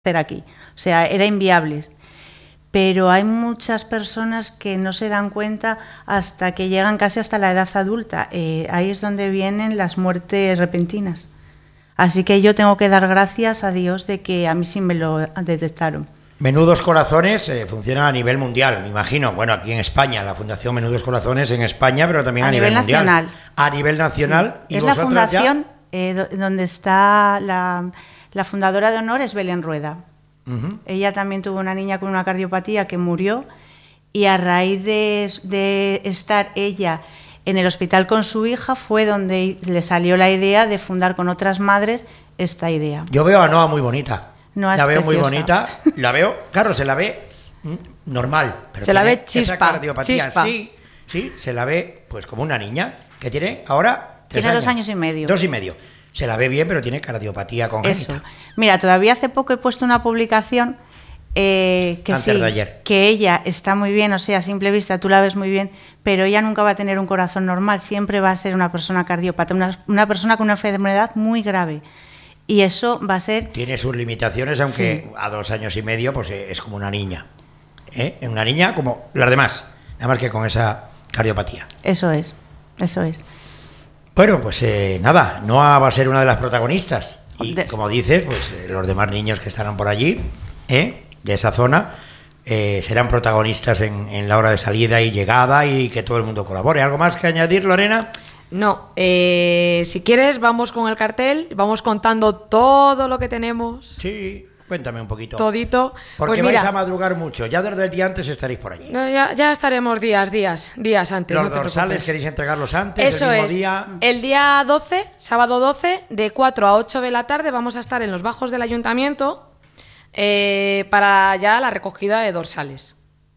hacer aquí. O sea, era inviable. Pero hay muchas personas que no se dan cuenta hasta que llegan casi hasta la edad adulta. Ahí es donde vienen las muertes repentinas. Así que yo tengo que dar gracias a Dios de que a mí sí me lo detectaron. Menudos Corazones funciona a nivel mundial, me imagino. Bueno, aquí en España, la Fundación Menudos Corazones en España, pero también a nivel mundial. Nacional. A nivel nacional. Sí. Es la fundación donde está la fundadora de honor, es Belén Rueda. Uh-huh. Ella también tuvo una niña con una cardiopatía que murió y a raíz de estar ella en el hospital con su hija fue donde le salió la idea de fundar con otras madres esta idea. Yo veo a Noa muy bonita. Noa la veo preciosa. Muy bonita, la veo, claro, se la ve normal, pero se la ve chispa, esa cardiopatía, chispa. Sí, se la ve pues como una niña que tiene ahora 3 años. 2 años y medio. 2 y medio. Se la ve bien, pero tiene cardiopatía congénita. Eso. Mira, todavía hace poco he puesto una publicación que antes sí, de ayer. Que ella está muy bien, o sea, a simple vista tú la ves muy bien, pero ella nunca va a tener un corazón normal, siempre va a ser una persona cardiópata, una persona con una enfermedad muy grave. Y eso va a ser... Tiene sus limitaciones, aunque sí. A 2 años y medio pues es como una niña. Una niña como las demás, nada más que con esa cardiopatía. Eso es. Bueno, pues nada, Noa va a ser una de las protagonistas. Y como dices, pues los demás niños que estarán por allí, de esa zona, serán protagonistas en la hora de salida y llegada y que todo el mundo colabore. ¿Algo más que añadir, Lorena? No, si quieres vamos con el cartel, vamos contando todo lo que tenemos. Sí, cuéntame un poquito. Todito. Porque vais a madrugar mucho, ya desde el día antes estaréis por allí. No, ya estaremos días antes. Los dorsales queréis entregarlos antes, eso el mismo es. Día. El día 12, sábado 12, de 4 a 8 de la tarde vamos a estar en los bajos del ayuntamiento para ya la recogida de dorsales.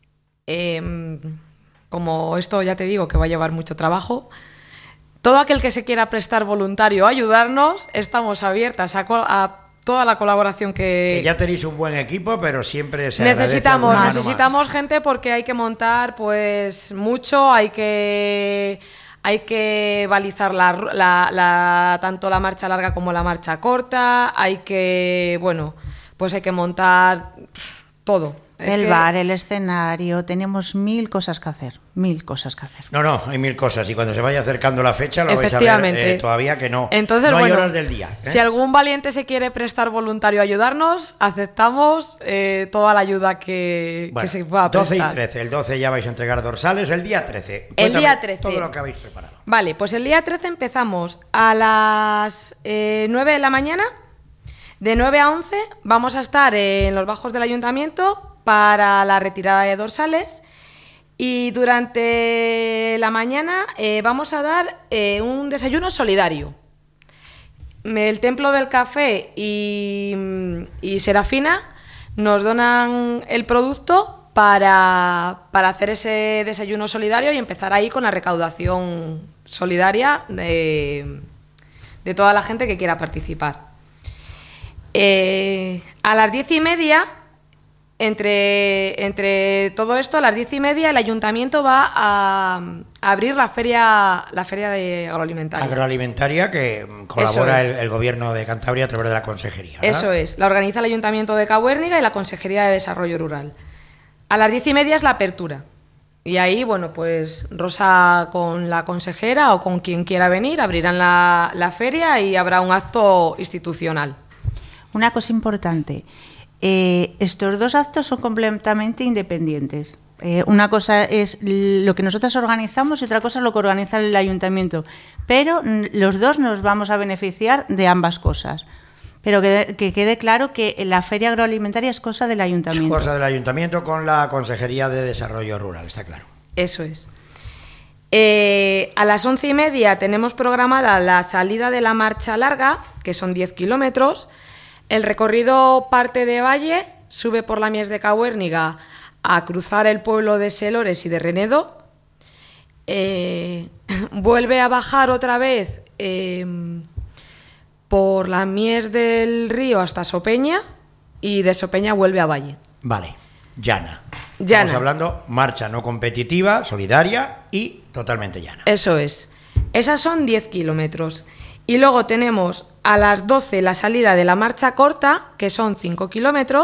Como esto ya te digo que va a llevar mucho trabajo, todo aquel que se quiera prestar voluntario a ayudarnos, estamos abiertas a toda la colaboración que ya tenéis un buen equipo, pero siempre se necesitamos gente porque hay que montar pues mucho, hay que balizar tanto la marcha larga como la marcha corta, hay que montar todo. El bar, el escenario, tenemos 1000 cosas que hacer. No, hay 1000 cosas y cuando se vaya acercando la fecha lo vais a ver todavía que no. Entonces, no hay horas del día. Si algún valiente se quiere prestar voluntario a ayudarnos, aceptamos toda la ayuda que se pueda prestar. 12 y 13, el 12 ya vais a entregar dorsales, el día 13. El día 13. Todo lo que habéis preparado. Vale, pues el día 13 empezamos a las 9 de la mañana, de 9 a 11 vamos a estar en los bajos del ayuntamiento para la retirada de dorsales y durante la mañana vamos a dar un desayuno solidario. El Templo del Café y Serafina nos donan el producto para hacer ese desayuno solidario y empezar ahí con la recaudación solidaria de toda la gente que quiera participar. A las 10:30, entre todo esto, a las 10:30 el ayuntamiento va a abrir la feria de agroalimentaria. Agroalimentaria que colabora el gobierno de Cantabria a través de la consejería, ¿verdad? Eso es, la organiza el ayuntamiento de Cabuérniga y la Consejería de Desarrollo Rural. A las 10:30 es la apertura. Y ahí, pues Rosa con la consejera o con quien quiera venir abrirán la feria y habrá un acto institucional. Una cosa importante. Estos 2 actos son completamente independientes. Una cosa es lo que nosotros organizamos y otra cosa es lo que organiza el ayuntamiento. Pero los 2 nos vamos a beneficiar de ambas cosas. Pero que quede claro que la feria agroalimentaria es cosa del ayuntamiento. Es cosa del ayuntamiento con la Consejería de Desarrollo Rural, está claro. Eso es. A las 11:30 tenemos programada la salida de la marcha larga, que son 10 kilómetros. El recorrido parte de Valle, sube por la Mies de Cabuérniga a cruzar el pueblo de Selores y de Renedo, vuelve a bajar otra vez por la Mies del Río hasta Sopeña y de Sopeña vuelve a Valle. Vale, llana. Estamos hablando marcha no competitiva, solidaria y totalmente llana. Eso es. Esas son 10 kilómetros. Y luego tenemos a las 12 la salida de la marcha corta, que son 5 kilómetros.